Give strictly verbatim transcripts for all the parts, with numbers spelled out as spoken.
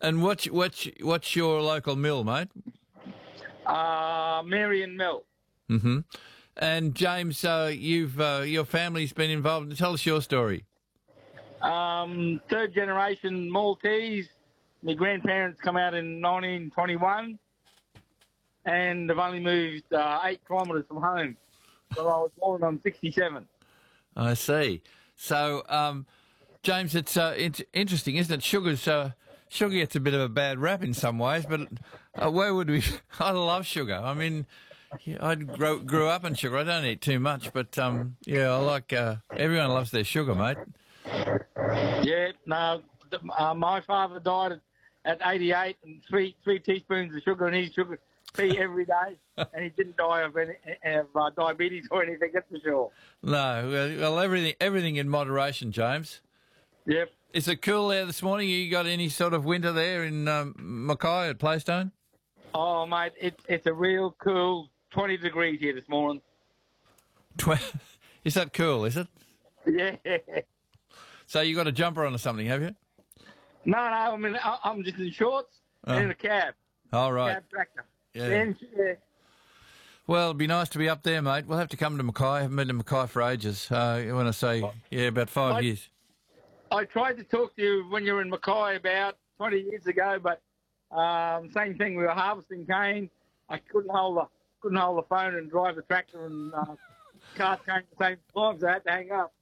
And what's what's what's your local mill, mate? Uh, Marion Mill. Mm-hmm. And James, uh, you've uh, your family's been involved. Tell us your story. Um, third generation Maltese. My grandparents come out in nineteen twenty-one, and they've only moved uh, eight kilometres from home. So I was born on sixty-seven. I see. So, um, James, it's uh, it's interesting, isn't it? Sugar's uh, sugar gets a bit of a bad rap in some ways, but uh, where would we? I love sugar. I mean, I grew, grew up on sugar. I don't eat too much, but um, yeah, I like. Uh, everyone loves their sugar, mate. Yeah, no. Uh, my father died at, at eighty-eight, and three three teaspoons of sugar in his sugar tea every day, and he didn't die of any of uh, diabetes or anything. That's for sure. No, well, everything everything in moderation, James. Yep. Is it cool there this morning? You got any sort of winter there in um, Mackay at Playstone? Oh, mate, it, it's a real cool twenty degrees here this morning. Tw- is that cool, is it? Yeah. So you got a jumper on or something, have you? No, no, I mean, I, I'm just in shorts Oh. and in a cab. All right. Cab tractor. Yeah. And, yeah. Well, it'd be nice to be up there, mate. We'll have to come to Mackay. I haven't been to Mackay for ages. Uh, when I say, yeah, about five I- years. I tried to talk to you when you were in Mackay about twenty years ago, but um, same thing. We were harvesting cane. I couldn't hold the couldn't hold the phone and drive the tractor, and uh, cars came at the same time, so I had to hang up.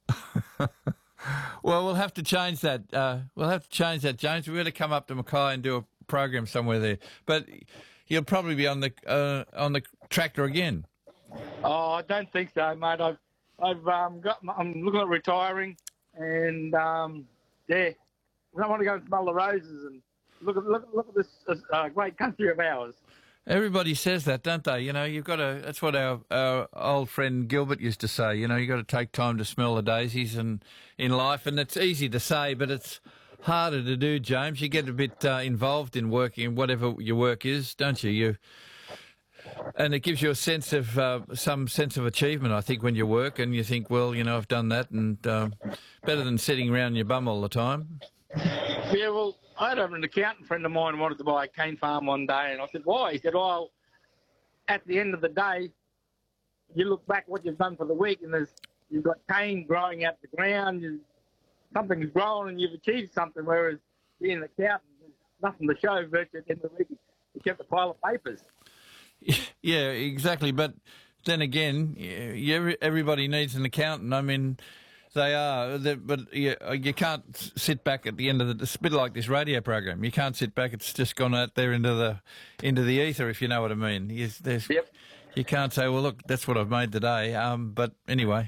Well, we'll have to change that. Uh, we'll have to change that, James. We're going to come up to Mackay and do a program somewhere there. But you'll probably be on the uh, on the tractor again. Oh, I don't think so, mate. I've I've um, got. I'm looking at retiring, and um, yeah, I want to go and smell the roses and look at look, look at this uh, great country of ours. Everybody says that, don't they? You know, you've got to. That's what our, our old friend Gilbert used to say. You know, you've got to take time to smell the daisies and in life, and it's easy to say, but it's harder to do, James. You get a bit uh, involved in working, in whatever your work is, don't you? You, and it gives you a sense of uh, some sense of achievement, I think, when you work, and you think, well, you know, I've done that, and uh, better than sitting around your bum all the time. Yeah, well, I had an accountant friend of mine who wanted to buy a cane farm one day, and I said, why? He said, well, at the end of the day, you look back what you've done for the week, and there's you've got cane growing out the ground, you, something's grown, and you've achieved something, whereas being an accountant, there's nothing to show virtually at the end of the week except a pile of papers. Yeah, exactly. But then again, you, everybody needs an accountant. I mean, they are, but you, you can't sit back at the end of the. It's a bit like this radio program. You can't sit back. It's just gone out there into the into the ether, if you know what I mean. You, Yep. You can't say, well, look, that's what I've made today. Um, but anyway,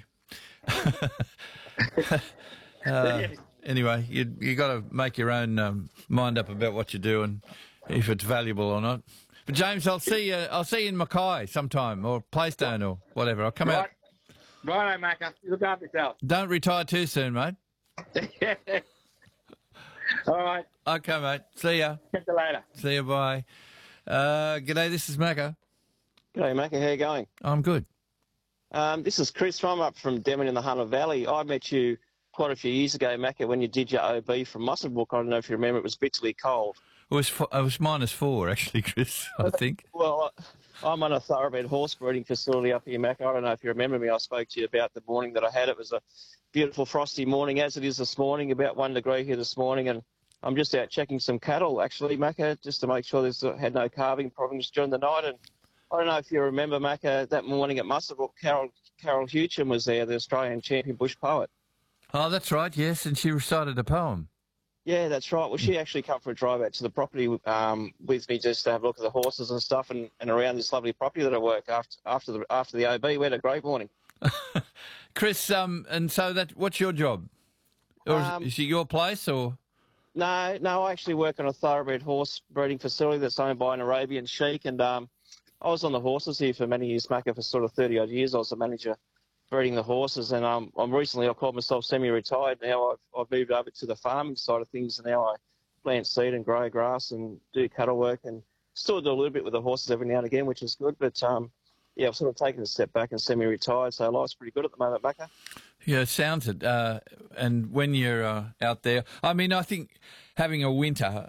uh, anyway, you you got to make your own um, mind up about what you do and if it's valuable or not. But James, I'll see you. I'll see you in Mackay sometime, or Playstone, or whatever. I'll come Right. out. Righto, Macca. You look after yourself. Don't retire too soon, mate. All right. Okay, mate. See ya. Catch you later. See you. Bye. Uh, g'day. This is Macca. G'day, Macca. How you going? I'm good. Um, this is Chris. I'm up from Devon in the Hunter Valley. I met you quite a few years ago, Macca, when you did your O B from Muswellbrook. I don't know if you remember. It was bitterly cold. It was fo- it was minus four actually, Chris. I think. Well, I'm on a thoroughbred horse breeding facility up here, Macca. I don't know if you remember me. I spoke to you about the morning that I had. It was a beautiful frosty morning, as it is this morning, about one degree here this morning, and I'm just out checking some cattle, actually, Macca, just to make sure there's had no calving problems during the night. And I don't know if you remember, Macca, that morning at Muswellbrook, Carol Carol Hewcham was there, the Australian champion bush poet. Oh, that's right. Yes, and she recited a poem. Yeah, that's right. Well, she actually come for a drive out to the property um, with me just to have a look at the horses and stuff, and, and around this lovely property that I work after after the after the O B. We had a great morning. Chris, um, and so that what's your job? Or is, Um, is it your place or? No, no, I actually work on a thoroughbred horse breeding facility that's owned by an Arabian sheik, and um, I was on the horses here for many years, Macca, for sort of thirty odd years. I was the manager breeding the horses, and um, I'm recently I called myself semi-retired. Now I've, I've moved over to the farming side of things, and now I plant seed and grow grass and do cattle work, and still do a little bit with the horses every now and again, which is good. But um, yeah, I've sort of taken a step back and semi-retired, so life's pretty good at the moment, Macca. Yeah, it sounds it. Uh, and when you're uh, out there, I mean, I think having a winter